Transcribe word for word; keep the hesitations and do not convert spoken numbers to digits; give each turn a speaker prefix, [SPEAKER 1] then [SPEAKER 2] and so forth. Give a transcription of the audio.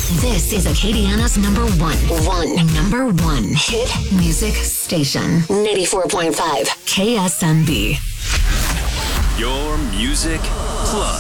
[SPEAKER 1] This is Acadiana's number one, one, number one hit music station. ninety-four point five K S M B.
[SPEAKER 2] Your Music Plus.